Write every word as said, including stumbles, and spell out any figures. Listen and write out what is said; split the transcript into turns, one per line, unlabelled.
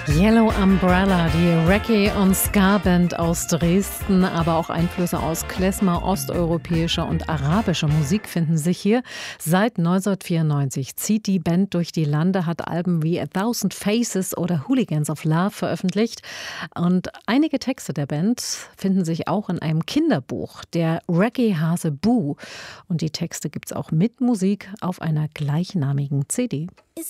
Yellow Umbrella, die Reggae- und Ska-Band aus Dresden, aber auch Einflüsse aus Klezmer, osteuropäischer und arabischer Musik finden sich hier. Seit neunzehnhundertvierundneunzig zieht die Band durch die Lande, hat Alben wie A Thousand Faces oder Hooligans of Love veröffentlicht. Und einige Texte der Band finden sich auch in einem Kinderbuch, der Reggae-Hase Boo. Und die Texte gibt es auch mit Musik auf einer gleichnamigen C D.